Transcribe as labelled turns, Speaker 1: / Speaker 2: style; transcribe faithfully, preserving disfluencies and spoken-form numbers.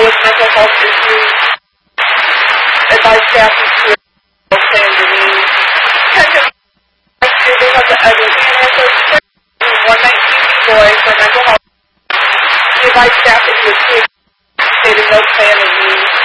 Speaker 1: with mental health issues. Advise staff to secure plan Denise. Attention because of other answers. one nineteen boy for mental health. We advise staff to secure stated no plan of use.